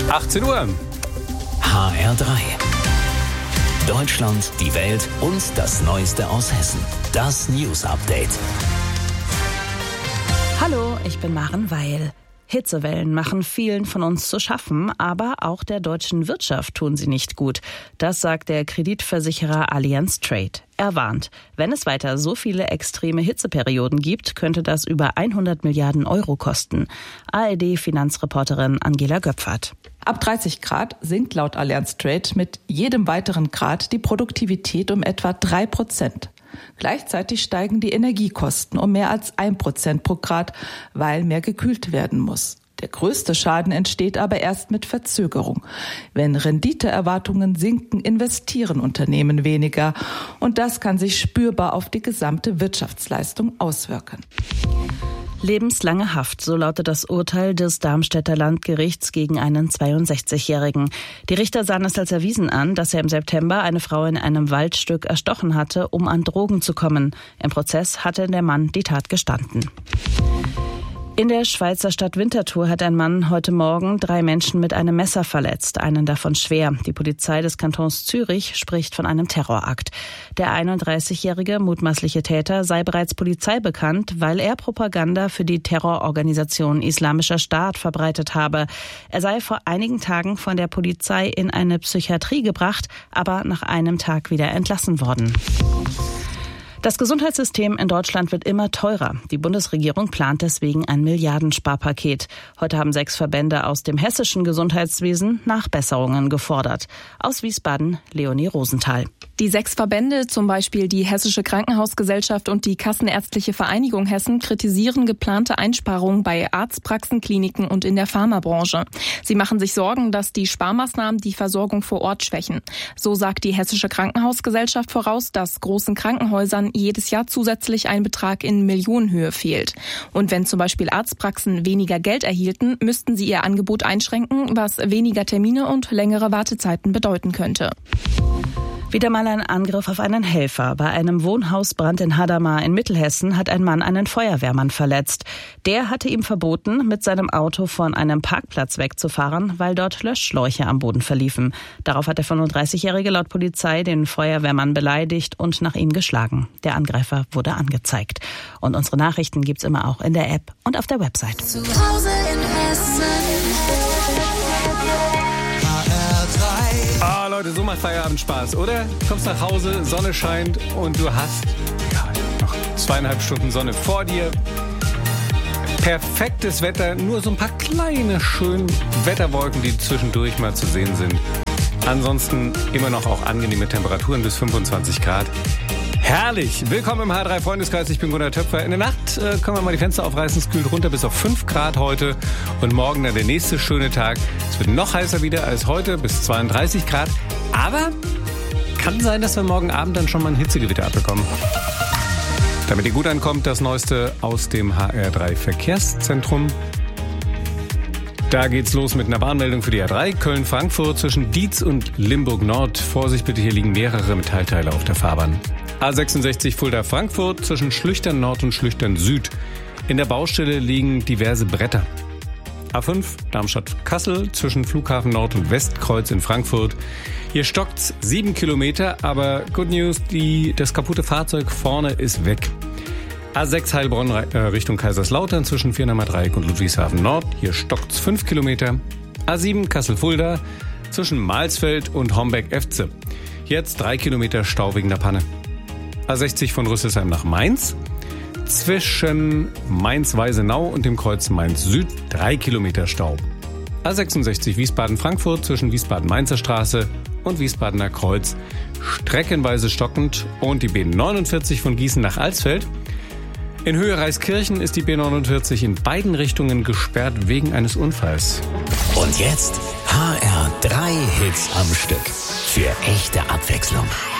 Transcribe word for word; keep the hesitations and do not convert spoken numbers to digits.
achtzehn Uhr. H R drei. Deutschland, die Welt und das Neueste aus Hessen. Das News Update. Hallo, ich bin Maren Weil. Hitzewellen machen vielen von uns zu schaffen, aber auch der deutschen Wirtschaft tun sie nicht gut. Das sagt der Kreditversicherer Allianz Trade. Er warnt, wenn es weiter so viele extreme Hitzeperioden gibt, könnte das über hundert Milliarden Euro kosten. A R D-Finanzreporterin Angela Göpfert. Ab dreißig Grad sinkt laut Allianz Trade mit jedem weiteren Grad die Produktivität um etwa drei Prozent. Gleichzeitig steigen die Energiekosten um mehr als ein Prozent pro Grad, weil mehr gekühlt werden muss. Der größte Schaden entsteht aber erst mit Verzögerung. Wenn Renditeerwartungen sinken, investieren Unternehmen weniger. Und das kann sich spürbar auf die gesamte Wirtschaftsleistung auswirken. Lebenslange Haft, so lautet das Urteil des Darmstädter Landgerichts gegen einen zweiundsechzigjährigen. Die Richter sahen es als erwiesen an, dass er im September eine Frau in einem Waldstück erstochen hatte, um an Drogen zu kommen. Im Prozess hatte der Mann die Tat gestanden. In der Schweizer Stadt Winterthur hat ein Mann heute Morgen drei Menschen mit einem Messer verletzt, einen davon schwer. Die Polizei des Kantons Zürich spricht von einem Terrorakt. Der einunddreißigjährige mutmaßliche Täter sei bereits Polizei bekannt, weil er Propaganda für die Terrororganisation Islamischer Staat verbreitet habe. Er sei vor einigen Tagen von der Polizei in eine Psychiatrie gebracht, aber nach einem Tag wieder entlassen worden. Das Gesundheitssystem in Deutschland wird immer teurer. Die Bundesregierung plant deswegen ein Milliardensparpaket. Heute haben sechs Verbände aus dem hessischen Gesundheitswesen Nachbesserungen gefordert. Aus Wiesbaden, Leonie Rosenthal. Die sechs Verbände, zum Beispiel die Hessische Krankenhausgesellschaft und die Kassenärztliche Vereinigung Hessen, kritisieren geplante Einsparungen bei Arztpraxen, Kliniken und in der Pharmabranche. Sie machen sich Sorgen, dass die Sparmaßnahmen die Versorgung vor Ort schwächen. So sagt die Hessische Krankenhausgesellschaft voraus, dass großen Krankenhäusern jedes Jahr zusätzlich ein Betrag in Millionenhöhe fehlt. Und wenn zum Beispiel Arztpraxen weniger Geld erhielten, müssten sie ihr Angebot einschränken, was weniger Termine und längere Wartezeiten bedeuten könnte. Wieder mal ein Angriff auf einen Helfer. Bei einem Wohnhausbrand in Hadamar in Mittelhessen hat ein Mann einen Feuerwehrmann verletzt. Der hatte ihm verboten, mit seinem Auto von einem Parkplatz wegzufahren, weil dort Löschschläuche am Boden verliefen. Darauf hat der fünfunddreißigjährige laut Polizei den Feuerwehrmann beleidigt und nach ihm geschlagen. Der Angreifer wurde angezeigt. Und unsere Nachrichten gibt's immer auch in der App und auf der Website. Zu Hause in Hessen. Ah, Leute, so macht Feierabend Spaß, oder? Du kommst nach Hause, Sonne scheint und du hast ja, noch zweieinhalb Stunden Sonne vor dir. Perfektes Wetter, nur so ein paar kleine, schöne Wetterwolken, die zwischendurch mal zu sehen sind. Ansonsten immer noch auch angenehme Temperaturen bis fünfundzwanzig Grad. Herrlich! Willkommen im H drei Freundeskreis, ich bin Gunnar Töpfer. In der Nacht äh, können wir mal die Fenster aufreißen, es kühlt runter bis auf fünf Grad heute und morgen dann der nächste schöne Tag. Es wird noch heißer wieder als heute, bis zweiunddreißig Grad. Aber kann sein, dass wir morgen Abend dann schon mal ein Hitzegewitter abbekommen. Damit ihr gut ankommt, das Neueste aus dem H R drei Verkehrszentrum. Da geht's los mit einer Warnmeldung für die A drei. Köln-Frankfurt zwischen Dietz und Limburg-Nord. Vorsicht bitte, hier liegen mehrere Metallteile auf der Fahrbahn. A sechsundsechzig Fulda-Frankfurt zwischen Schlüchtern-Nord und Schlüchtern-Süd. In der Baustelle liegen diverse Bretter. A fünf Darmstadt-Kassel zwischen Flughafen Nord und Westkreuz in Frankfurt. Hier stockt's sieben Kilometer, aber Good News, die, das kaputte Fahrzeug vorne ist weg. A sechs Heilbronn äh, Richtung Kaiserslautern zwischen Vierheimer Dreieck und Ludwigshafen Nord. Hier stockt's fünf Kilometer. A sieben Kassel-Fulda zwischen Mahlsfeld und Homberg-Efze. Jetzt drei Kilometer Stau wegen der Panne. A sechzig von Rüsselsheim nach Mainz. Zwischen Mainz-Weisenau und dem Kreuz Mainz-Süd drei Kilometer Stau. A sechsundsechzig Wiesbaden-Frankfurt zwischen Wiesbaden-Mainzer Straße und Wiesbadener Kreuz streckenweise stockend. Und die B neunundvierzig von Gießen nach Alsfeld. In Höhe Reiskirchen ist die B neunundvierzig in beiden Richtungen gesperrt wegen eines Unfalls. Und jetzt H R drei Hits am Stück. Für echte Abwechslung.